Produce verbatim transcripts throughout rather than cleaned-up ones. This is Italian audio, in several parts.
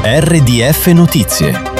R D F Notizie.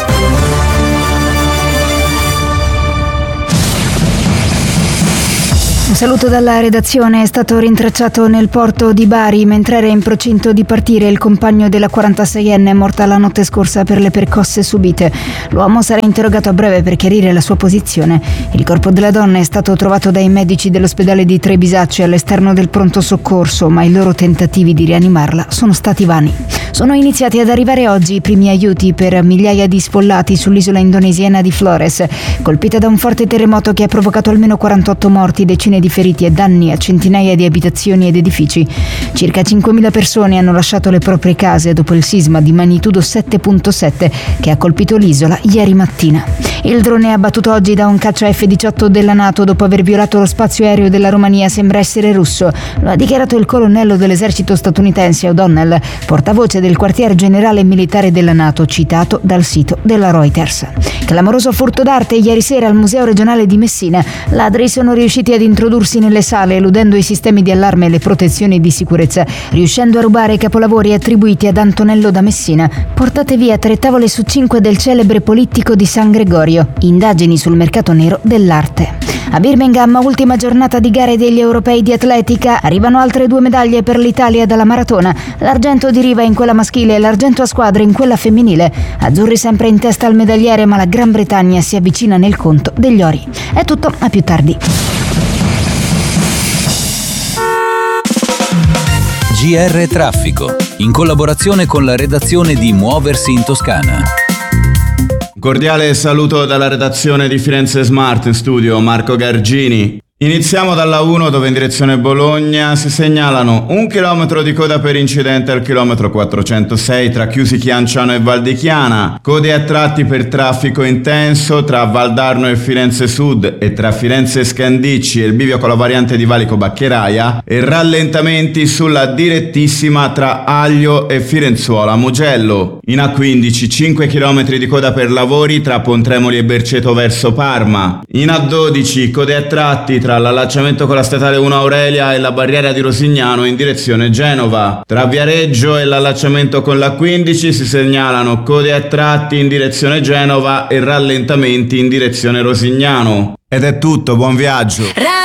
Un saluto dalla redazione. È stato rintracciato nel porto di Bari mentre era in procinto di partire il compagno della quarantaseienne morta la notte scorsa per le percosse subite. L'uomo sarà interrogato a breve per chiarire la sua posizione. Il corpo della donna è stato trovato dai medici dell'ospedale di Trebisacce all'esterno del pronto soccorso, ma i loro tentativi di rianimarla sono stati vani. Sono iniziati ad arrivare oggi i primi aiuti per migliaia di sfollati sull'isola indonesiana di Flores, colpita da un forte terremoto che ha provocato almeno quarantotto morti, decine di feriti e danni a centinaia di abitazioni ed edifici. Circa cinquemila persone hanno lasciato le proprie case dopo il sisma di magnitudo sette virgola sette che ha colpito l'isola ieri mattina. Il drone abbattuto oggi da un caccia F diciotto della NATO dopo aver violato lo spazio aereo della Romania sembra essere russo. Lo ha dichiarato il colonnello dell'esercito statunitense O'Donnell, portavoce del quartier generale militare della NATO, citato dal sito della Reuters. Clamoroso furto d'arte ieri sera al Museo regionale di Messina. Ladri sono riusciti ad introdursi nelle sale eludendo i sistemi di allarme e le protezioni di sicurezza, riuscendo a rubare capolavori attribuiti ad Antonello da Messina. Portate via tre tavole su cinque del celebre polittico di San Gregorio. Indagini sul mercato nero dell'arte. A Birmingham, ultima giornata di gare degli europei di atletica, arrivano altre due medaglie per l'Italia dalla maratona, l'argento di riva in quella maschile e l'argento a squadre in quella femminile. Azzurri sempre in testa al medagliere, ma la Gran Bretagna si avvicina nel conto degli ori. È tutto, a più tardi. G R Traffico, in collaborazione con la redazione di Muoversi in Toscana. Cordiale saluto dalla redazione di Firenze Smart, in studio Marco Gargini. Iniziamo dalla uno, dove in direzione Bologna si segnalano un chilometro di coda per incidente al chilometro quattrocentosei tra Chiusi Chianciano e Val di Chiana, code a tratti per traffico intenso tra Valdarno e Firenze Sud e tra Firenze Scandicci e il bivio con la variante di Valico Baccheraia, e rallentamenti sulla direttissima tra Aglio e Firenzuola Mugello. In A quindici cinque chilometri di coda per lavori tra Pontremoli e Berceto verso Parma. In A dodici code a tratti tra l'allacciamento con la statale uno Aurelia e la barriera di Rosignano in direzione Genova. Tra Viareggio e l'allacciamento con la quindici si segnalano code a tratti in direzione Genova e rallentamenti in direzione Rosignano. Ed è tutto, buon viaggio!